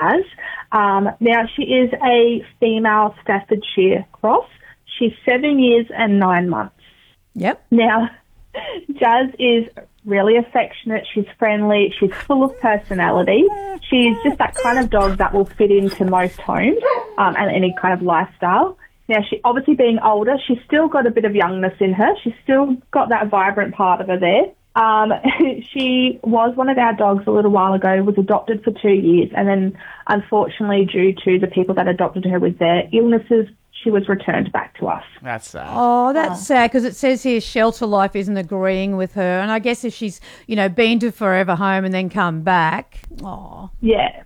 Jazz. Now, she is a female Staffordshire cross. She's 7 years and 9 months. Yep. Now, Jazz is really affectionate. She's friendly. She's full of personality. She's just that kind of dog that will fit into most homes and any kind of lifestyle. Now, she obviously being older, she's still got a bit of youngness in her. She's still got that vibrant part of her there. She was one of our dogs a little while ago, was adopted for 2 years, and then unfortunately due to the people that adopted her with their illnesses, she was returned back to us. That's sad. Oh, that's sad, because it says here Shelter Life isn't agreeing with her. And I guess if she's, been to Forever Home and then come back, Yeah.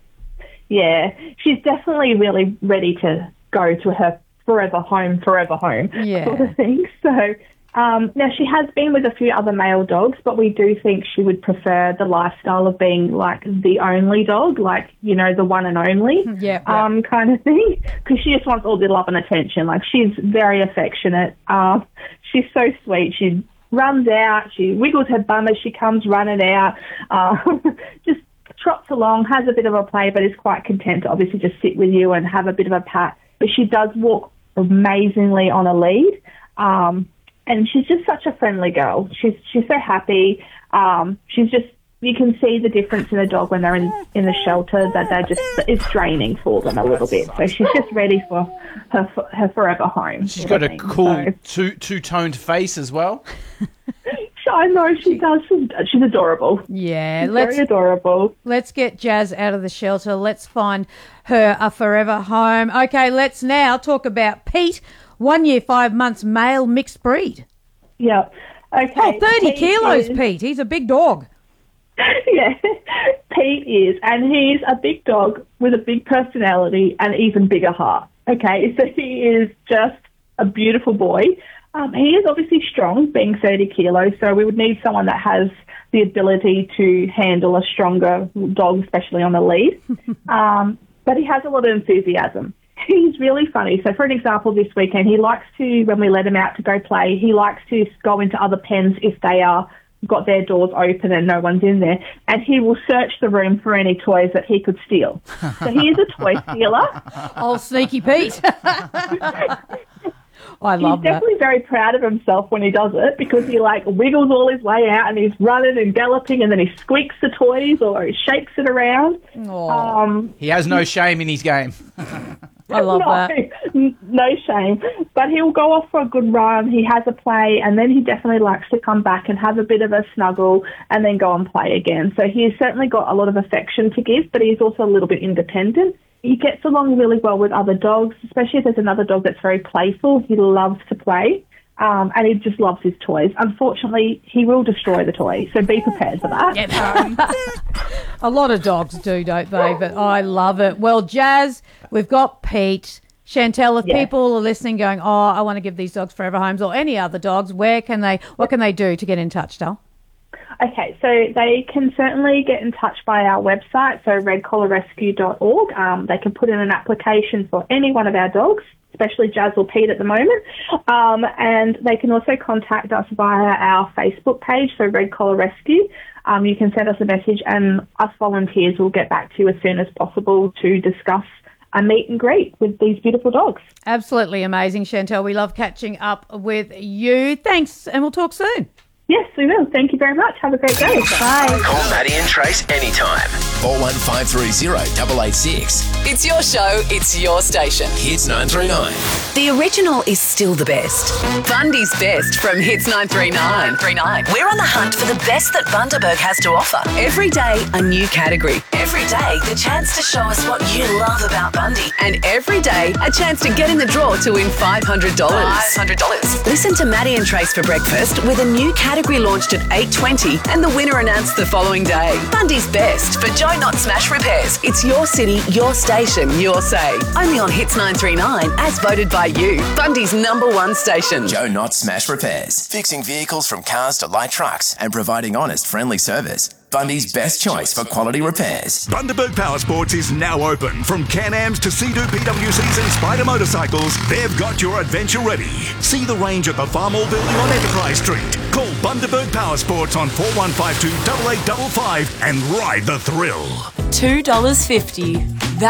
She's definitely really ready to go to her forever home sort of thing. So now she has been with a few other male dogs, but we do think she would prefer the lifestyle of being like the only dog, like, the one and only kind of thing, because she just wants all the love and attention. Like, she's very affectionate. She's so sweet. She runs out. She wiggles her bum as she comes running out. Just trots along, has a bit of a play, but is quite content to obviously just sit with you and have a bit of a pat. But she does walk amazingly on a lead. And she's just such a friendly girl. She's so happy. She's just, you can see the difference in a dog when they're in the shelter, that it's draining for them a little bit. So she's just ready for her forever home. She's got a cool two-toned face as well. I know she does. She's adorable. Yeah, very adorable. Let's get Jazz out of the shelter. Let's find her a forever home. Okay, let's now talk about Pete, 1 year, 5 months, male mixed breed. Yeah. Okay. Oh, 30 kilos, Pete. He's a big dog. Yeah, Pete is. And he's a big dog with a big personality and even bigger heart. Okay, so he is just a beautiful boy. He is obviously strong, being 30 kilos, so we would need someone that has the ability to handle a stronger dog, especially on the lead. But he has a lot of enthusiasm. He's really funny. So, for an example, this weekend, he likes to, when we let him out to go play, he likes to go into other pens if they are got their doors open and no one's in there, and he will search the room for any toys that he could steal. So he is a toy stealer. Old sneaky Pete. I love that. He's definitely very proud of himself when he does it, because he wiggles all his way out and he's running and galloping, and then he squeaks the toys or he shakes it around. He has no shame in his game. I love that. No shame. But he'll go off for a good run. He has a play, and then he definitely likes to come back and have a bit of a snuggle and then go and play again. So he's certainly got a lot of affection to give, but he's also a little bit independent. He gets along really well with other dogs, especially if there's another dog that's very playful. He loves to play, and he just loves his toys. Unfortunately, he will destroy the toy, so be prepared for that. A lot of dogs do, don't they? But I love it. Well, Jazz, we've got Pete. Chantel, if people are listening going, I want to give these dogs forever homes, or any other dogs, what can they do to get in touch, Del? Okay, so they can certainly get in touch by our website, so redcollarrescue.org. They can put in an application for any one of our dogs, especially Jazz or Pete at the moment. And they can also contact us via our Facebook page, so Red Collar Rescue. You can send us a message, and us volunteers will get back to you as soon as possible to discuss a meet and greet with these beautiful dogs. Absolutely amazing, Chantel. We love catching up with you. Thanks, and we'll talk soon. Yes, we will. Thank you very much. Have a great day. Bye. Call Maddie and Trace anytime. 41530 886. It's your show. It's your station. Hits 939. The original is still the best. Bundy's Best from Hits 939. We're on the hunt for the best that Bundaberg has to offer. Every day, a new category. Every day, the chance to show us what you love about Bundy. And every day, a chance to get in the draw to win $500. Listen to Maddie and Trace for breakfast with a new category launched at 8:20 and the winner announced the following day. Bundy's Best for Joe Not Smash Repairs. It's your city, your station, your say. Only on Hits 939 as voted by you. Bundy's #1 station. Joe Not Smash Repairs. Fixing vehicles from cars to light trucks and providing honest, friendly service. Bundy's best choice for quality repairs. Bundaberg Power Sports is now open. From Can-Ams to Sea-Doo PWCs and Spider motorcycles, they've got your adventure ready. See the range at the Farmall Building on Enterprise Street. Call Bundaberg Power Sports on 4152 8855 and ride the thrill. $2.50.